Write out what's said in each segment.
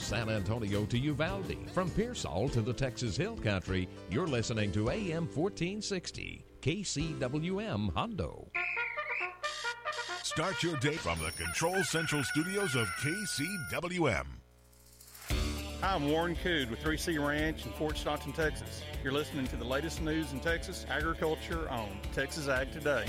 San Antonio to Uvalde, from Pearsall to the Texas Hill Country, you're listening to AM 1460, KCWM Hondo. Start your day from the Control Central Studios of KCWM. Hi, I'm Warren Cood with 3C Ranch in Fort Stockton, Texas. You're listening to the latest news in Texas agriculture on Texas Ag Today.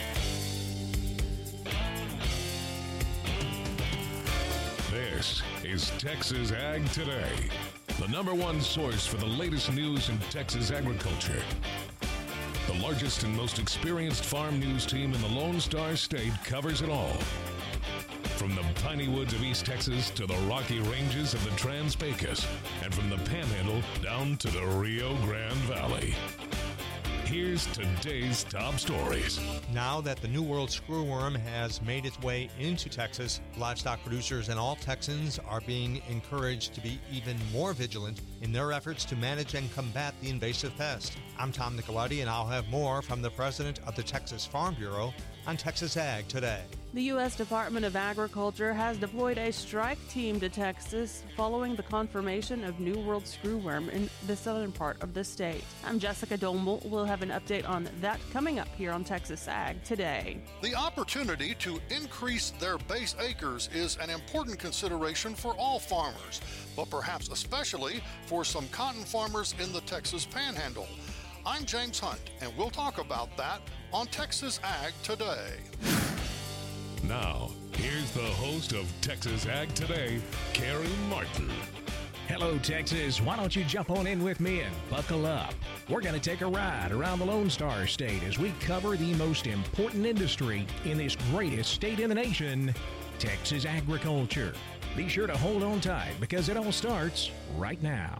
This is Texas Ag Today, the number one source for the latest news in Texas agriculture. The largest and most experienced farm news team in the Lone Star State covers it all. From the piney woods of East Texas to the rocky ranges of the Trans-Pecos, and from the Panhandle down to the Rio Grande Valley. Here's today's top stories. Now that the New World screwworm has made its way into Texas, livestock producers and all Texans are being encouraged to be even more vigilant in their efforts to manage and combat the invasive pest. I'm Tom Nicoletti, and I'll have more from the president of the Texas Farm Bureau on Texas Ag Today. The U.S. Department of Agriculture has deployed a strike team to Texas following the confirmation of New World screwworm in the southern part of the state. I'm Jessica Domel. We'll have an update on that coming up here on Texas Ag Today. The opportunity to increase their base acres is an important consideration for all farmers, but perhaps especially for some cotton farmers in the Texas Panhandle. I'm James Hunt, and we'll talk about that on Texas Ag Today. Now, here's the host of Texas Ag Today, Carrie Martin. Hello, Texas. Why don't you jump on in with me and buckle up? We're going to take a ride around the Lone Star State as we cover the most important industry in this greatest state in the nation, Texas agriculture. Be sure to hold on tight because it all starts right now.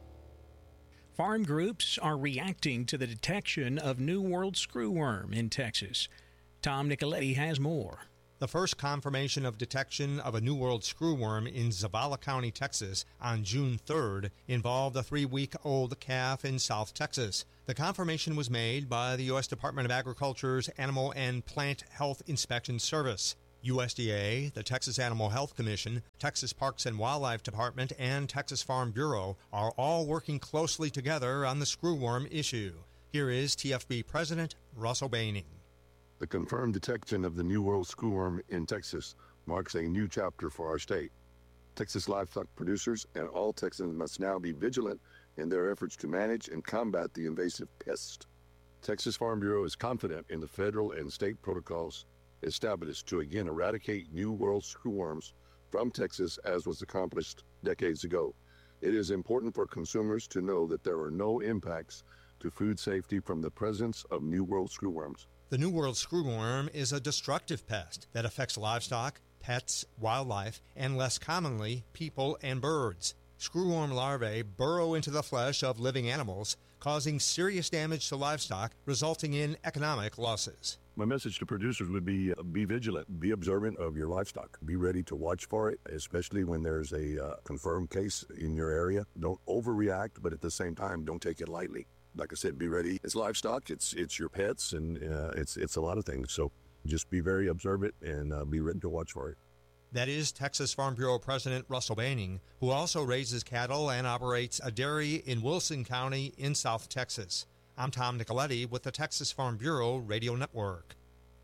Farm groups are reacting to the detection of New World screwworm in Texas. Tom Nicoletti has more. The first confirmation of detection of a New World screwworm in Zavala County, Texas, on June 3rd involved a 3-week-old calf in South Texas. The confirmation was made by the U.S. Department of Agriculture's Animal and Plant Health Inspection Service. USDA, the Texas Animal Health Commission, Texas Parks and Wildlife Department, and Texas Farm Bureau are all working closely together on the screwworm issue. Here is TFB President Russell Baining. The confirmed detection of the New World screwworm in Texas marks a new chapter for our state. Texas livestock producers and all Texans must now be vigilant in their efforts to manage and combat the invasive pest. Texas Farm Bureau is confident in the federal and state protocols established to again eradicate New World screwworms from Texas as was accomplished decades ago. It is important for consumers to know that there are no impacts to food safety from the presence of New World screwworms. The New World screwworm is a destructive pest that affects livestock, pets, wildlife, and less commonly, people and birds. Screwworm larvae burrow into the flesh of living animals, causing serious damage to livestock, resulting in economic losses. My message to producers would be vigilant, be observant of your livestock. Be ready to watch for it, especially when there's a confirmed case in your area. Don't overreact, but at the same time, don't take it lightly. Like I said, be ready. It's livestock, it's your pets, and it's a lot of things. So just be very observant and be ready to watch for it. That is Texas Farm Bureau President Russell Baining, who also raises cattle and operates a dairy in Wilson County in South Texas. I'm Tom Nicoletti with the Texas Farm Bureau Radio Network.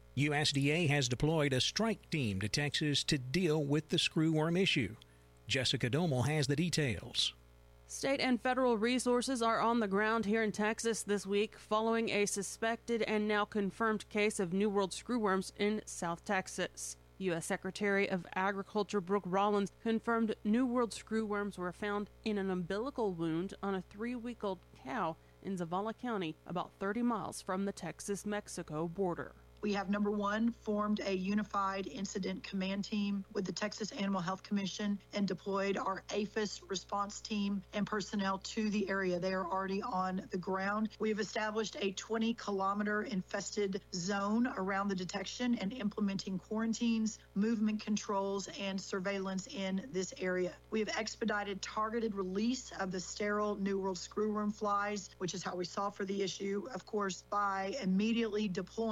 USDA has deployed a strike team to Texas to deal with the screwworm issue. Jessica Domel has the details. State and federal resources are on the ground here in Texas this week following a suspected and now confirmed case of New World screwworms in South Texas. U.S. Secretary of Agriculture Brooke Rollins confirmed New World screwworms were found in an umbilical wound on a 3-week-old cow in Zavala County, about 30 miles from the Texas-Mexico border. We have, number one, formed a unified incident command team with the Texas Animal Health Commission and deployed our APHIS response team and personnel to the area. They are already on the ground. We have established a 20-kilometer infested zone around the detection and implementing quarantines, movement controls, and surveillance in this area. We have expedited targeted release of the sterile New World screwworm flies, which is how we solve for the issue, of course, by immediately deploying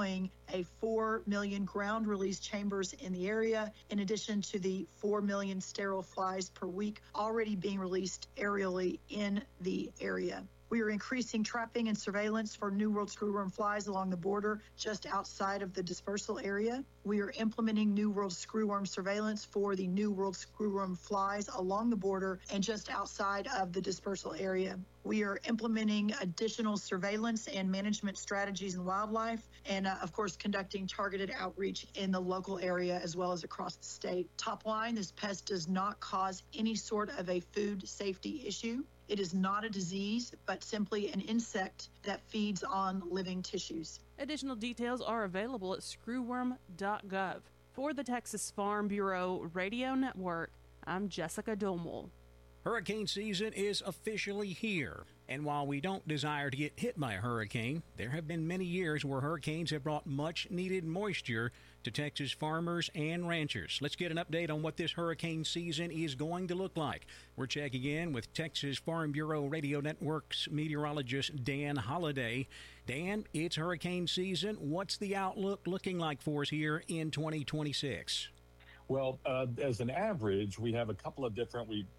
a 4 million ground release chambers in the area, in addition to the 4 million sterile flies per week already being released aerially in the area. We are increasing trapping and surveillance for New World screwworm flies along the border just outside of the dispersal area. We are implementing New World screwworm surveillance for the New World screwworm flies along the border and just outside of the dispersal area. We are implementing additional surveillance and management strategies in wildlife and, of course, conducting targeted outreach in the local area as well as across the state. Top line, this pest does not cause any sort of a food safety issue. It is not a disease, but simply an insect that feeds on living tissues. Additional details are available at screwworm.gov. For the Texas Farm Bureau Radio Network, I'm Jessica Domel. Hurricane season is officially here, and while we don't desire to get hit by a hurricane, there have been many years where hurricanes have brought much-needed moisture to Texas farmers and ranchers. Let's get an update on what this hurricane season is going to look like. We're checking in with Texas Farm Bureau Radio Network's meteorologist Dan Holliday. Dan, it's hurricane season. What's the outlook looking like for us here in 2026? Well, as an average, we have a couple of different, we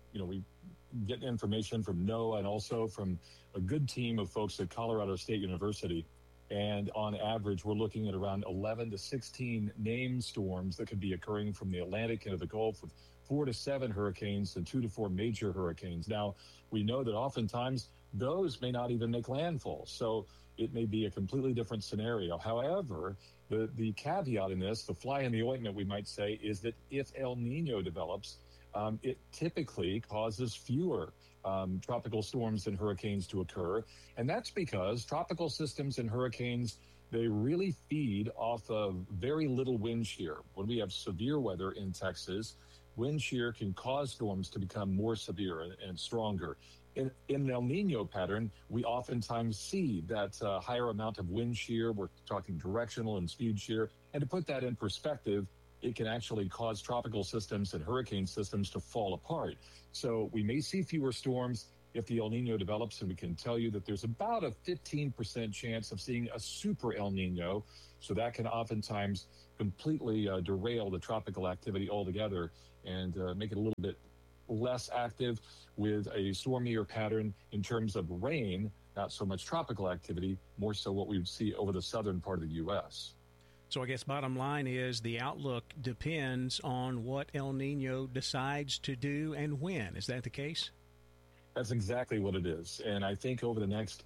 get information from NOAA and also from a good team of folks at Colorado State University. And on average, we're looking at around 11 to 16 named storms that could be occurring from the Atlantic into the Gulf, with 4 to 7 hurricanes and 2 to 4 major hurricanes. Now, we know that oftentimes those may not even make landfall. So it may be a completely different scenario. However, the caveat in this, the fly in the ointment, we might say, is that if El Nino develops, it typically causes fewer tropical storms and hurricanes to occur. And that's because tropical systems and hurricanes, they really feed off of very little wind shear. When we have severe weather in Texas, wind shear can cause storms to become more severe and stronger. In an El Nino pattern, we oftentimes see that higher amount of wind shear. We're talking directional and speed shear. And to put that in perspective, it can actually cause tropical systems and hurricane systems to fall apart. So we may see fewer storms if the El Nino develops, and we can tell you that there's about a 15% chance of seeing a super El Nino. So that can oftentimes completely derail the tropical activity altogether and make it a little bit less active with a stormier pattern in terms of rain, not so much tropical activity, more so what we would see over the southern part of the U.S. So I guess bottom line is the outlook depends on what El Nino decides to do and when. Is that the case? That's exactly what it is. And I think over the next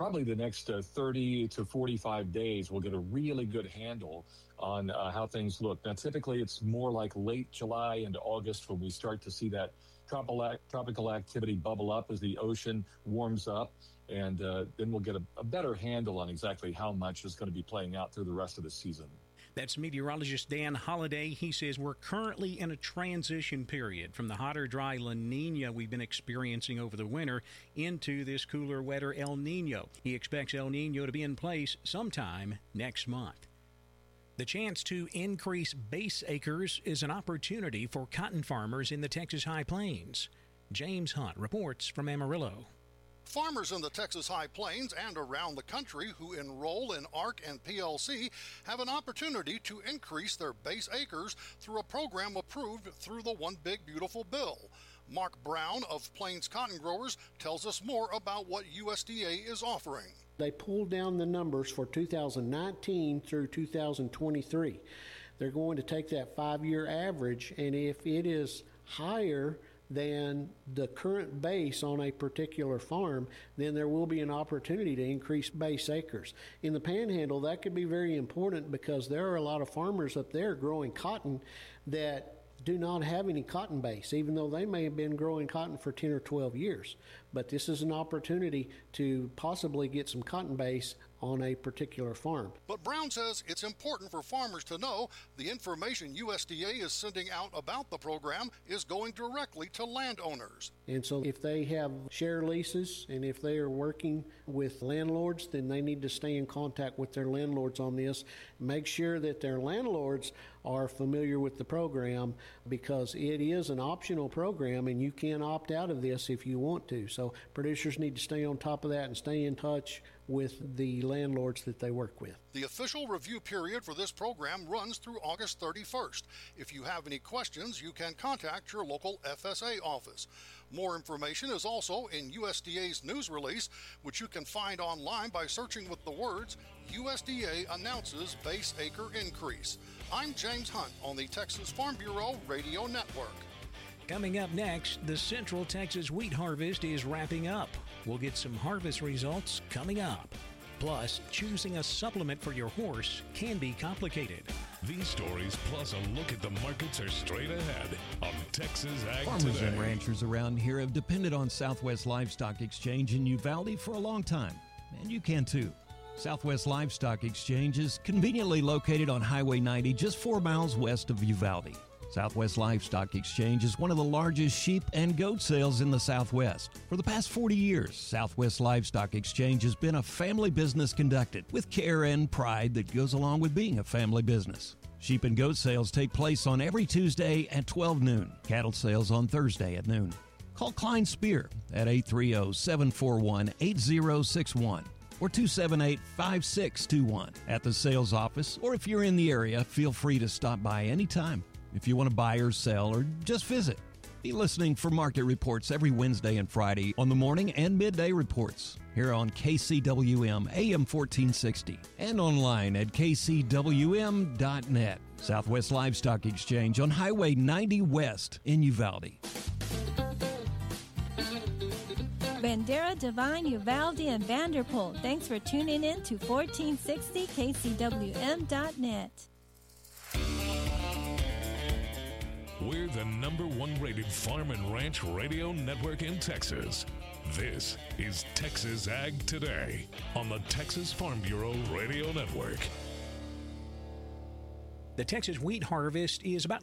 30 to 45 days, we'll get a really good handle on how things look. Now, typically it's more like late July into August when we start to see that tropical activity bubble up as the ocean warms up. And then we'll get a better handle on exactly how much is going to be playing out through the rest of the season. That's meteorologist Dan Holliday. He says we're currently in a transition period from the hotter, dry La Nina we've been experiencing over the winter into this cooler, wetter El Nino. He expects El Nino to be in place sometime next month. The chance to increase base acres is an opportunity for cotton farmers in the Texas High Plains. James Hunt reports from Amarillo. Farmers in the Texas High Plains and around the country who enroll in ARC and PLC have an opportunity to increase their base acres through a program approved through the One Big Beautiful Bill. Mark Brown of Plains Cotton Growers tells us more about what USDA is offering. They pulled down the numbers for 2019 through 2023. They're going to take that 5-year average, and if it is higher than the current base on a particular farm, then there will be an opportunity to increase base acres. In the Panhandle, that could be very important because there are a lot of farmers up there growing cotton that do not have any cotton base, even though they may have been growing cotton for 10 or 12 years. But this is an opportunity to possibly get some cotton base on a particular farm. But Brown says it's important for farmers to know the information USDA is sending out about the program is going directly to landowners. And so if they have share leases and if they are working with landlords, then they need to stay in contact with their landlords on this. Make sure that their landlords are familiar with the program, because it is an optional program and you can opt out of this if you want to. So producers need to stay on top of that and stay in touch with the landlords that they work with. The official review period for this program runs through August 31st. If you have any questions, you can contact your local FSA office. More information is also in USDA's news release, which you can find online by searching with the words USDA announces base acre increase. I'm James Hunt on the Texas Farm Bureau Radio Network. Coming up next, the Central Texas wheat harvest is wrapping up. We'll get some harvest results coming up. Plus, choosing a supplement for your horse can be complicated. These stories, plus a look at the markets, are straight ahead on Texas Ag Farmers Today. and ranchers around here have depended on Southwest Livestock Exchange in Uvalde for a long time, and you can too. Southwest Livestock Exchange is conveniently located on Highway 90, just 4 miles west of Uvalde. Southwest Livestock Exchange is one of the largest sheep and goat sales in the Southwest. For the past 40 years, Southwest Livestock Exchange has been a family business conducted with care and pride that goes along with being a family business. Sheep and goat sales take place on every Tuesday at 12 noon. Cattle sales on Thursday at noon. Call Klein Spear at 830-741-8061 or 278-5621 at the sales office, or if you're in the area, feel free to stop by anytime. If you want to buy or sell or just visit, be listening for market reports every Wednesday and Friday on the morning and midday reports here on KCWM AM 1460 and online at kcwm.net. Southwest Livestock Exchange on Highway 90 West in Uvalde. Bandera, Divine, Uvalde, and Vanderpool. Thanks for tuning in to 1460 KCWM.net. We're the #1 rated farm and ranch radio network in Texas. This is Texas Ag Today on the Texas Farm Bureau Radio Network. The Texas wheat harvest is about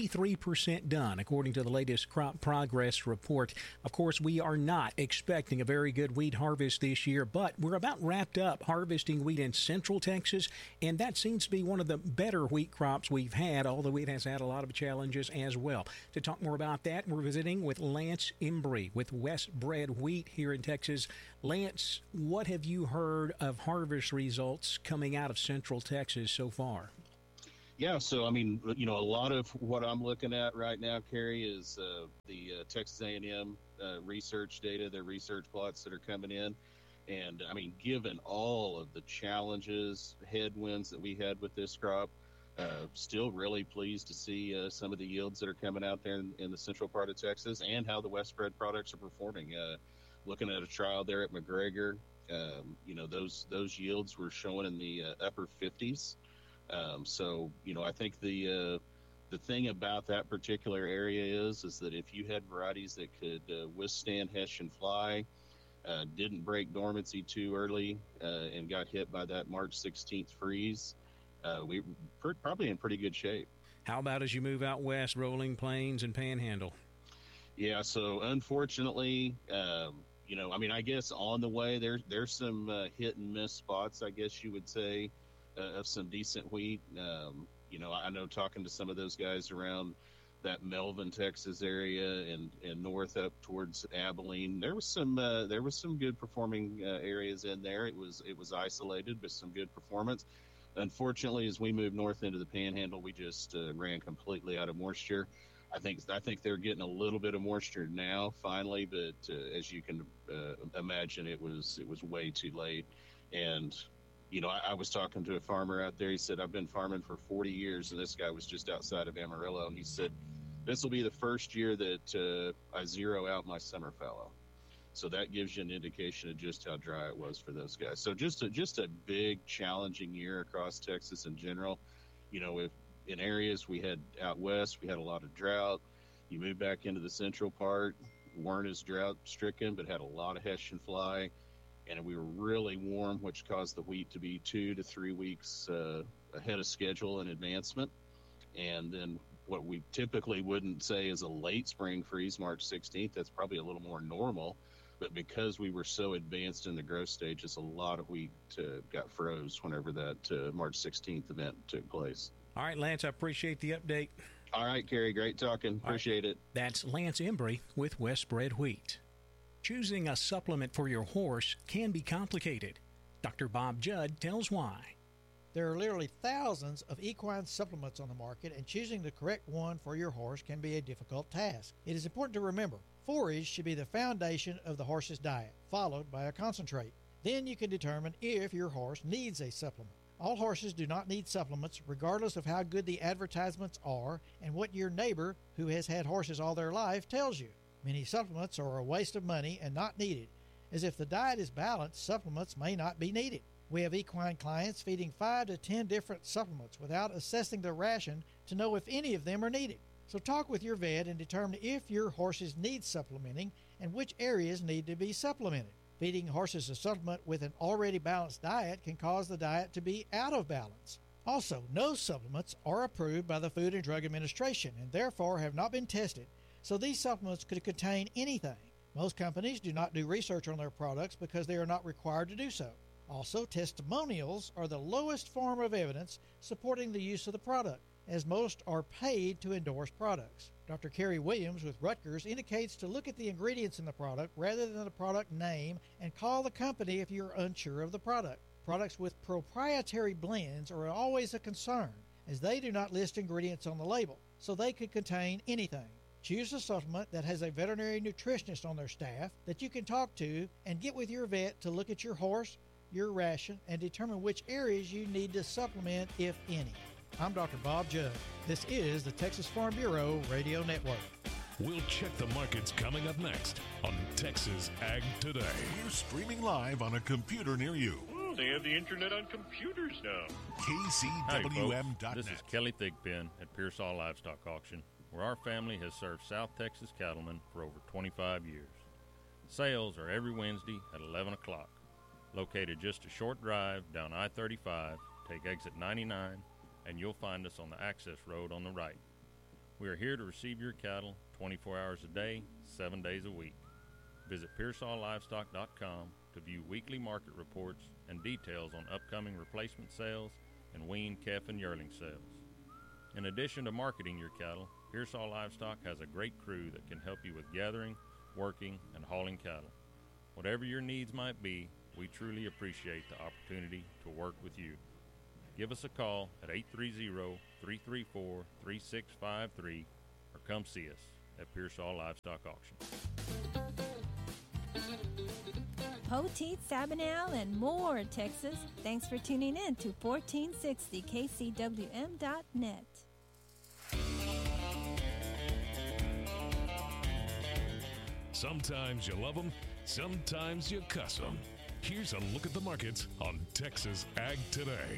23% done, according to the latest crop progress report. Of course, we are not expecting a very good wheat harvest this year, but we're about wrapped up harvesting wheat in Central Texas, and that seems to be one of the better wheat crops we've had, although it has had a lot of challenges as well. To talk more about that, we're visiting with Lance Embry with West Bred Wheat here in Texas. Lance, what have you heard of harvest results coming out of Central Texas so far? Yeah, so, I mean, you know, a lot of what I'm looking at right now, Kerry, is the Texas A&M research data, their research plots that are coming in. And, I mean, given all of the challenges, headwinds that we had with this crop, still really pleased to see some of the yields that are coming out there in the central part of Texas and how the West Bred products are performing. Looking at a trial there at McGregor, you know, those yields were showing in the upper 50s. So, you know, I think the thing about that particular area is that if you had varieties that could withstand Hessian fly, didn't break dormancy too early, and got hit by that March 16th freeze, we were probably in pretty good shape. How about as you move out west, Rolling Plains and Panhandle? Yeah, so unfortunately, you know, I mean, I guess on the way there's some hit and miss spots, I guess you would say. Of some decent wheat. You know, I know talking to some of those guys around that Melvin, Texas area and north up towards Abilene, there was some good performing areas in there. It was isolated, but some good performance. Unfortunately, as we move north into the Panhandle, we just ran completely out of moisture. I think they're getting a little bit of moisture now, finally, but as you can imagine, it was way too late. And you know, I was talking to a farmer out there. He said, I've been farming for 40 years, and this guy was just outside of Amarillo, and he said, this will be the first year that I zero out my summer fallow. So that gives you an indication of just how dry it was for those guys. So just a big, challenging year across Texas in general. You know, if in areas we had out west, we had a lot of drought. You move back into the central part, weren't as drought-stricken, but had a lot of Hessian fly. And we were really warm, which caused the wheat to be 2 to 3 weeks ahead of schedule in advancement. And then what we typically wouldn't say is a late spring freeze, March 16th, that's probably a little more normal. But because we were so advanced in the growth stages, a lot of wheat got froze whenever that March 16th event took place. All right, Lance, I appreciate the update. All right, Kerry, great talking. Appreciate it. That's Lance Embry with West Bred Wheat. Choosing a supplement for your horse can be complicated. Dr. Bob Judd tells why. There are literally thousands of equine supplements on the market, and choosing the correct one for your horse can be a difficult task. It is important to remember, forage should be the foundation of the horse's diet, followed by a concentrate. Then you can determine if your horse needs a supplement. All horses do not need supplements, regardless of how good the advertisements are and what your neighbor, who has had horses all their life, tells you. Many supplements are a waste of money and not needed, as if the diet is balanced, supplements may not be needed. We have equine clients feeding 5 to 10 different supplements without assessing their ration to know if any of them are needed. So talk with your vet and determine if your horses need supplementing and which areas need to be supplemented. Feeding horses a supplement with an already balanced diet can cause the diet to be out of balance. Also, no supplements are approved by the Food and Drug Administration and therefore have not been tested, so these supplements could contain anything. Most companies do not do research on their products because they are not required to do so. Also, testimonials are the lowest form of evidence supporting the use of the product, as most are paid to endorse products. Dr. Kerry Williams with Rutgers indicates to look at the ingredients in the product rather than the product name and call the company if you're unsure of the product. Products with proprietary blends are always a concern, as they do not list ingredients on the label, so they could contain anything. Choose a supplement that has a veterinary nutritionist on their staff that you can talk to and get with your vet to look at your horse, your ration, and determine which areas you need to supplement, if any. I'm Dr. Bob Judd. This is the Texas Farm Bureau Radio Network. We'll check the markets coming up next on Texas Ag Today. We're streaming live on a computer near you. Oh, they have the internet on computers now. KCWM.net. This is Kelly Thigpen at Pearsall Livestock Auction, where our family has served South Texas cattlemen for over 25 years. Sales are every Wednesday at 11 o'clock. Located just a short drive down I-35, take exit 99, and you'll find us on the access road on the right. We are here to receive your cattle 24 hours a day, 7 days a week. Visit PearsallLivestock.com to view weekly market reports and details on upcoming replacement sales and weaned calf and yearling sales. In addition to marketing your cattle, Pearsall Livestock has a great crew that can help you with gathering, working, and hauling cattle. Whatever your needs might be, we truly appreciate the opportunity to work with you. Give us a call at 830-334-3653 or come see us at Pearsall Livestock Auction. Poteet, Sabinal, and more, Texas. Thanks for tuning in to 1460 KCWM.net. Sometimes you love them, sometimes you cuss them. Here's a look at the markets on Texas Ag Today.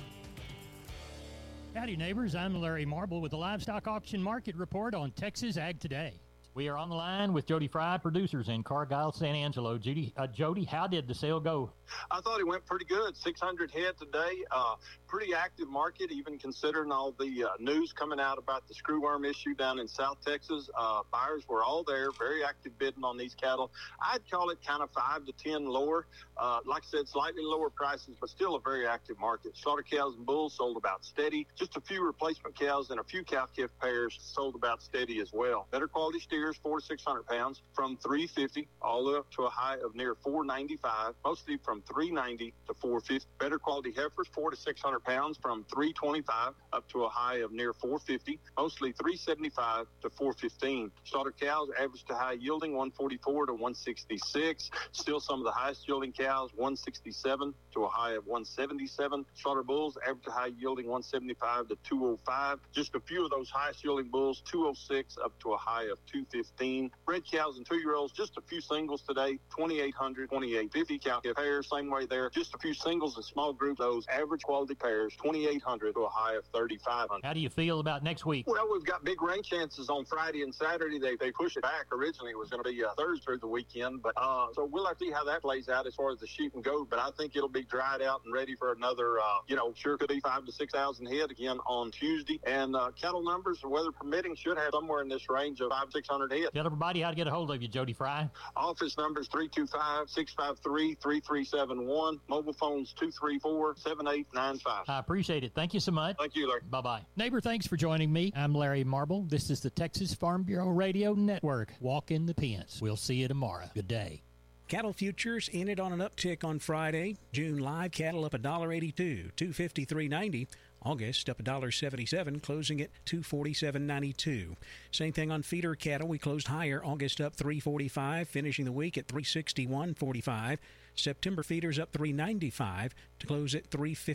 Howdy, neighbors. I'm Larry Marble with the Livestock Auction Market Report on Texas Ag Today. We are on the line with Jody Fry, producers in Cargyle, San Angelo. Jody, how did the sale go? I thought it went pretty good. 600 head today. Pretty active market, even considering all the news coming out about the screwworm issue down in South Texas. Buyers were all there, very active bidding on these cattle. I'd call it kind of 5 to 10 lower. Like I said, slightly lower prices, but still a very active market. Slaughter cows and bulls sold about steady. Just a few replacement cows and a few cow-calf pairs sold about steady as well. Better quality steers, 400 to 600 pounds, from $350 all the way up to a high of near $495, mostly from $390 to $450. Better quality heifers, 400 to 600 pounds, from $325 up to a high of near $450, mostly $375 to $415. Slaughter cows, average to high yielding, 144 to 166. Still some of the highest yielding cows, 167 to a high of 177. Slaughter bulls, average to high yielding, 175 to 205. Just a few of those highest yielding bulls, 206 up to a high of 215. Bred cows and 2-year-olds, just a few singles today, 2,800, 2,850. Cow-calf pairs, same way there. Just a few singles and small groups. Those average quality pairs, 2,800 to a high of 3,500. How do you feel about next week? Well, we've got big rain chances on Friday and Saturday. They pushed it back. Originally, it was going to be Thursday through the weekend, but so we'll have to see how that plays out as far as the shooting goes. But I think it'll be dried out and ready for another, sure could be 5,000 to 6,000 head again on Tuesday. And cattle numbers, weather permitting, should have somewhere in this range of 500 to 600 head. Tell everybody how to get a hold of you, Jody Fry. Office number is 325-653-3371. Mobile phones 234-7895. I appreciate it. Thank you so much. Thank you, Larry. Bye-bye. Neighbor, thanks for joining me. I'm Larry Marble. This is the Texas Farm Bureau Radio Network. Walk in the pens. We'll see you tomorrow. Good day. Cattle futures ended on an uptick on Friday. June live cattle up $1.82, $253.90. August up $1.77, closing at $247.92. Same thing on feeder cattle. We closed higher. August up $345, finishing the week at $361.45. September feeders up $395 to close at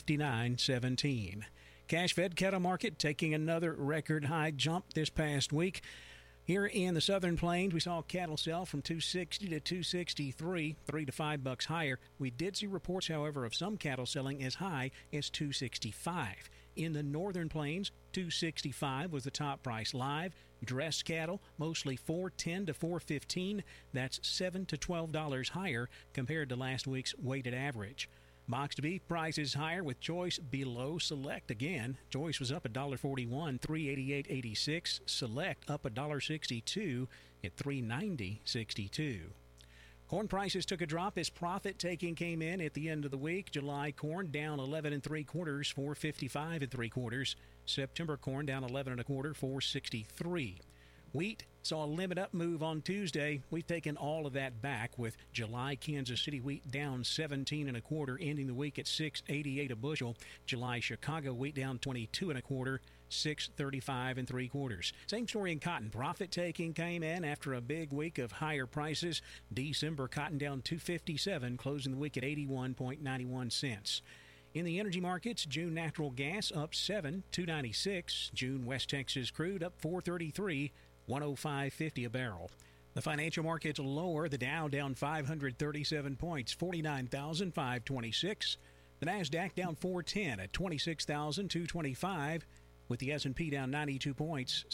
$359.17. Cash fed cattle market taking another record high jump this past week. Here in the Southern Plains, we saw cattle sell from $260 to $263, $3 to $5 higher. We did see reports, however, of some cattle selling as high as $265. In the Northern Plains, $265 was the top price live. Dressed cattle, mostly $410 to $415. That's $7 to $12 higher compared to last week's weighted average. Boxed beef prices higher with choice below select again. Choice was up $1.41, $388.86. Select up $1.62 at $390.62. Corn prices took a drop as profit taking came in at the end of the week. July corn down 11 3/4, $455 3/4. September corn down 11 1/4, $463. Wheat saw a limit up move on Tuesday. We've taken all of that back with July Kansas City wheat down 17 1/4, ending the week at $6.88 a bushel. July Chicago wheat down 22 1/4, $6.35 3/4. Same story in cotton. Profit taking came in after a big week of higher prices. December cotton down $2.57, closing the week at 81.91 cents. In the energy markets, June natural gas up 7, $2.96. June West Texas crude up 4.33, $105.50 a barrel. The financial markets lower. The Dow down 537 points, 49,526. The Nasdaq down 410 at 26,225, with the S&P down 92 points,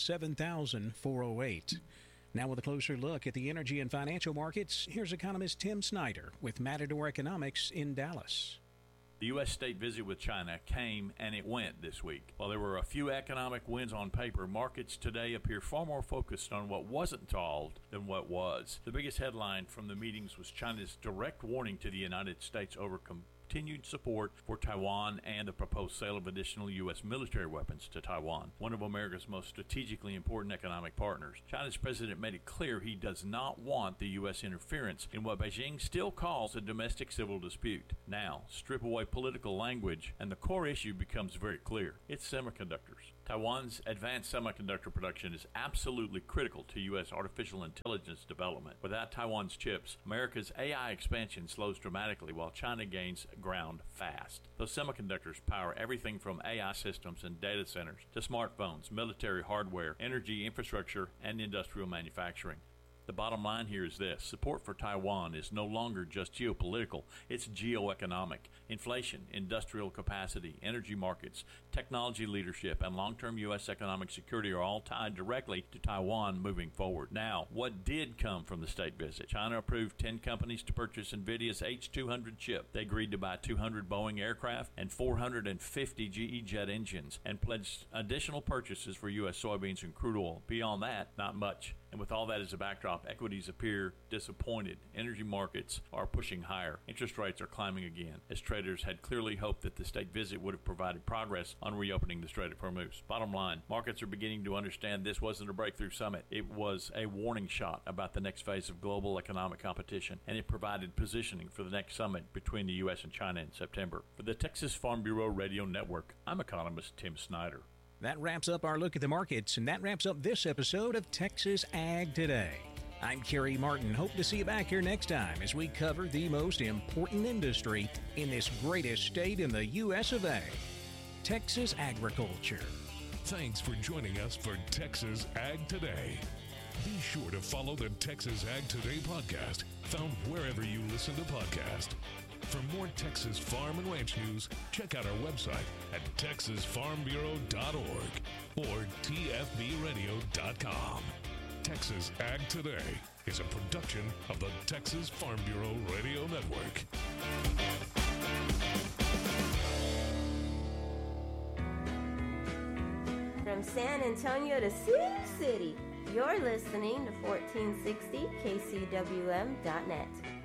7,408. Now with a closer look at the energy and financial markets, here's economist Tim Snyder with Matador Economics in Dallas. The U.S. state visit with China came and it went this week. While there were a few economic wins on paper, markets today appear far more focused on what wasn't solved than what was. The biggest headline from the meetings was China's direct warning to the United States over continued support for Taiwan and the proposed sale of additional U.S. military weapons to Taiwan, one of America's most strategically important economic partners. China's president made it clear he does not want the U.S. interference in what Beijing still calls a domestic civil dispute. Now, strip away political language and the core issue becomes very clear. It's semiconductors. Taiwan's advanced semiconductor production is absolutely critical to U.S. artificial intelligence development. Without Taiwan's chips, America's AI expansion slows dramatically while China gains ground fast. Those semiconductors power everything from AI systems and data centers to smartphones, military hardware, energy infrastructure, and industrial manufacturing. The bottom line here is this: support for Taiwan is no longer just geopolitical, it's geoeconomic. Inflation, industrial capacity, energy markets, technology leadership, and long-term U.S. economic security are all tied directly to Taiwan moving forward. Now, what did come from the state visit? China approved 10 companies to purchase NVIDIA's H200 chip. They agreed to buy 200 Boeing aircraft and 450 GE jet engines and pledged additional purchases for U.S. soybeans and crude oil. Beyond that, not much. And with all that as a backdrop, equities appear disappointed. Energy markets are pushing higher. Interest rates are climbing again, as traders had clearly hoped that the state visit would have provided progress on reopening the Strait of Hormuz. Bottom line, markets are beginning to understand this wasn't a breakthrough summit. It was a warning shot about the next phase of global economic competition, and it provided positioning for the next summit between the U.S. and China in September. For the Texas Farm Bureau Radio Network, I'm economist Tim Snyder. That wraps up our look at the markets, and that wraps up this episode of Texas Ag Today. I'm Kerry Martin. Hope to see you back here next time as we cover the most important industry in this greatest state in the U.S. of A, Texas agriculture. Thanks for joining us for Texas Ag Today. Be sure to follow the Texas Ag Today podcast, found wherever you listen to podcasts. For more Texas farm and ranch news, check out our website at texasfarmbureau.org or tfbradio.com. Texas Ag Today is a production of the Texas Farm Bureau Radio Network. From San Antonio to Sioux City, You're listening to 1460 KCWM.net.